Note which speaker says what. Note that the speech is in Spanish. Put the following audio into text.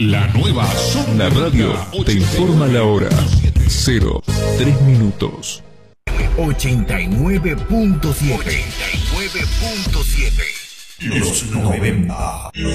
Speaker 1: La nueva
Speaker 2: La radio te informa la hora. 03 minutos.
Speaker 3: 89.7. 89.7.
Speaker 1: Los 90.